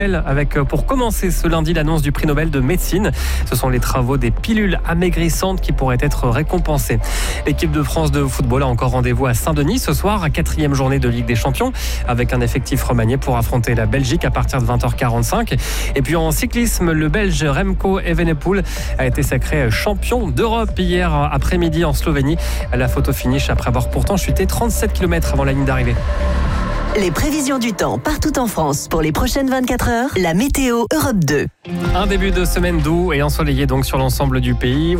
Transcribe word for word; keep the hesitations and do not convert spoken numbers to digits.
Avec pour commencer ce lundi l'annonce du prix Nobel de médecine. Ce sont les travaux des pilules amaigrissantes qui pourraient être récompensées. L'équipe de France de football a encore rendez-vous à Saint-Denis ce soir, quatrième journée de Ligue des Champions, avec un effectif remanié pour affronter la Belgique à partir de vingt heures quarante-cinq. Et puis en cyclisme, le Belge Remco Evenepoel a été sacré champion d'Europe hier après-midi en Slovénie. La photo finish après avoir pourtant chuté trente-sept kilomètres avant la ligne d'arrivée. Les prévisions du temps partout en France pour les prochaines vingt-quatre heures, la météo Europe deux. Un début de semaine doux et ensoleillé donc sur l'ensemble du pays.